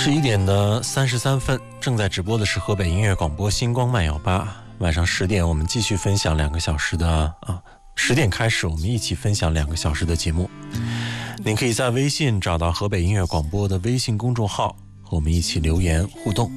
11:33，正在直播的是河北音乐广播星光慢摇吧。晚上10点，我们继续分享2个小时的10点开始，我们一起分享2个小时的节目。您可以在微信找到河北音乐广播的微信公众号，和我们一起留言互动。